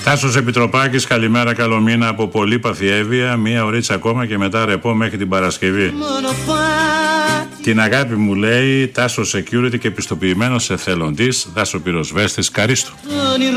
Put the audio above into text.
Τάσος Επιτροπάκης, καλημέρα, καλό μήνα από Πολύπαθη Εύβοια. Μία ωρίτσα ακόμα και μετά ρεπό μέχρι την Παρασκευή. Την αγάπη μου λέει Τάσο Security και επιστοποιημένος εθελοντής Δάσο Πυροσβέστης Καρίστου.